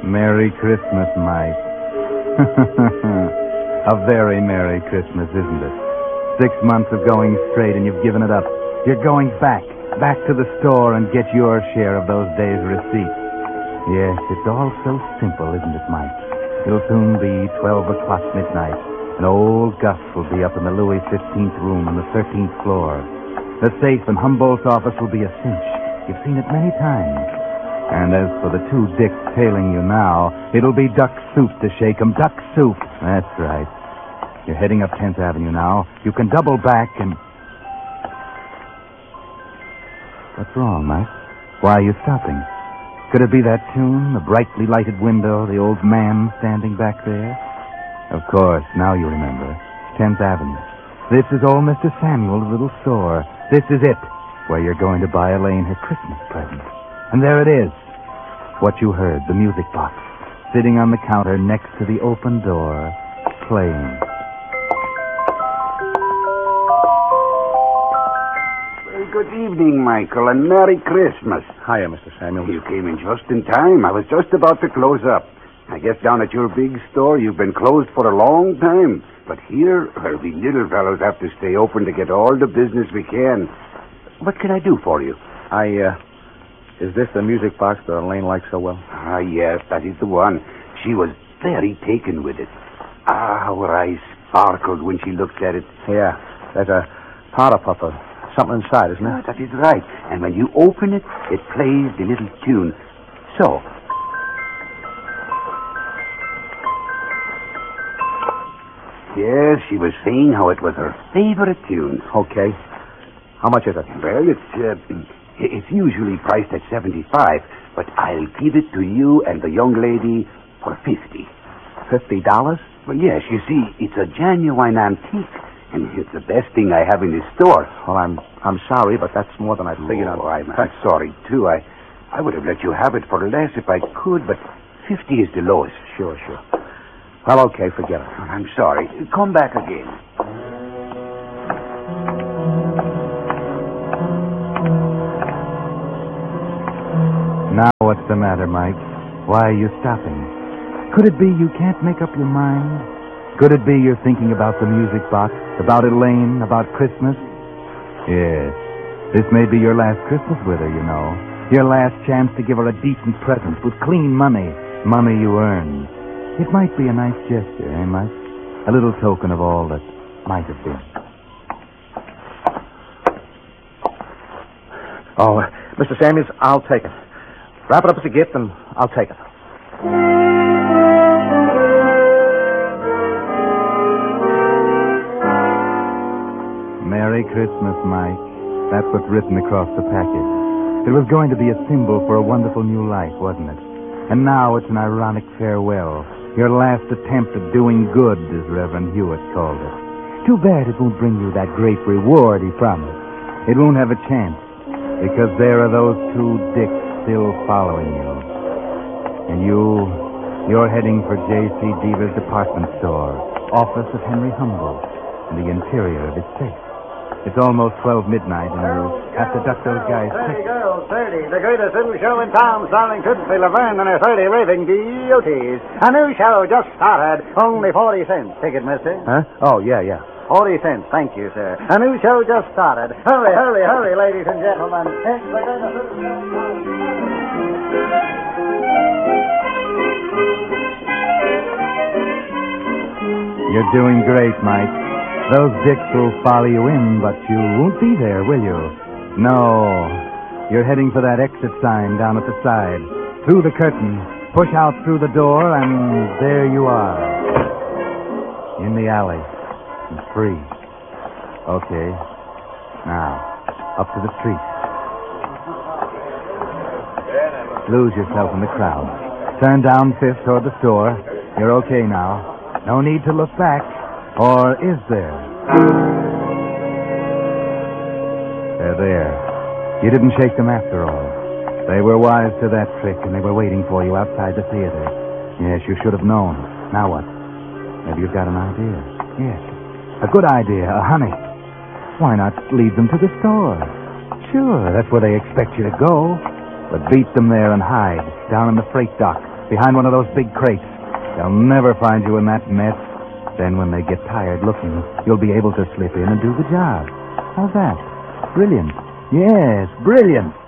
Merry Christmas, Mike. A very Merry Christmas, isn't it? 6 months of going straight and you've given it up. You're going back to the store and get your share of those days' receipts. Yes, it's all so simple, isn't it, Mike? It'll soon be 12 o'clock midnight, and old Gus will be up in the Louis 15th room on the 13th floor. The safe in Humboldt's office will be a cinch. You've seen it many times. And as for the two dicks tailing you now, it'll be duck soup to shake 'em. Duck soup. That's right. You're heading up 10th Avenue now. You can double back and... What's wrong, Mike? Why are you stopping? Could it be that tune, the brightly lighted window, the old man standing back there? Of course, now you remember. 10th Avenue. This is old Mr. Samuel's little store. This is it, where you're going to buy Elaine her Christmas present. And there it is. What you heard, the music box, sitting on the counter next to the open door, playing. Good evening, Michael, and Merry Christmas. Hiya, Mr. Samuel. You came in just in time. I was just about to close up. I guess down at your big store you've been closed for a long time. But here, well, we little fellows have to stay open to get all the business we can. What can I do for you? Is this the music box that Elaine likes so well? Ah, yes, that is the one. She was very taken with it. Ah, how her eyes sparkled when she looked at it. Yeah, there's a powder puff of something inside, isn't Ah, it? that is right. And when you open it, it plays the little tune. So. Yes, she was saying how it was her favorite tune. Okay. How much is it? Well, it's usually priced at $75, but I'll give it to you and the young lady for $50. $50? Well, yes, you see, it's a genuine antique, and it's the best thing I have in this store. Well, I'm sorry, but that's more than I figured out. I'm sorry, too. I would have let you have it for less if I could, but 50 is the lowest. Sure. Well, okay, forget it. I'm sorry. Come back again. Now what's the matter, Mike? Why are you stopping? Could it be you can't make up your mind? Could it be you're thinking about the music box, about Elaine, about Christmas? Yes. This may be your last Christmas with her, you know. Your last chance to give her a decent present with clean money. Money you earned. It might be a nice gesture, eh, Mike? A little token of all that might have been. Oh, Mr. Samuels, I'll take it. Wrap it up as a gift, and I'll take it. Merry Christmas, Mike. That's what's written across the package. It was going to be a symbol for a wonderful new life, wasn't it? And now it's an ironic farewell. Your last attempt at doing good, as Reverend Hewitt called it. Too bad it won't bring you that great reward he promised. It won't have a chance, because there are those two dicks still following you. And you're heading for J.C. Deaver's department store, office of Henry Humboldt, and the interior of his safe. It's almost 12 midnight, and you have to duck those guys. 30 girls, 30. The greatest little show in town, starring Tootsie Laverne and her 30 raving beauties. A new show just started. Only 40 cents. Ticket, mister? Huh? Oh, yeah. 40 cents. Thank you, sir. A new show just started. Hurry, ladies and gentlemen. It's the greatest little show in town. You're doing great, Mike. Those dicks will follow you in, but you won't be there, will you? No. You're heading for that exit sign down at the side. Through the curtain. Push out through the door, and there you are. In the alley. And free. Okay. Now, up to the street. Lose yourself in the crowd. Turn down Fifth toward the store. You're okay now. No need to look back. Or is there? They're there. You didn't shake them after all. They were wise to that trick, and they were waiting for you outside the theater. Yes, you should have known. Now what? Maybe you've got an idea. Yes. A good idea. A honey. Why not lead them to the store? Sure, that's where they expect you to go. But beat them there and hide, down in the freight dock, behind one of those big crates. They'll never find you in that mess. Then when they get tired looking, you'll be able to slip in and do the job. How's that? Brilliant. Yes, brilliant.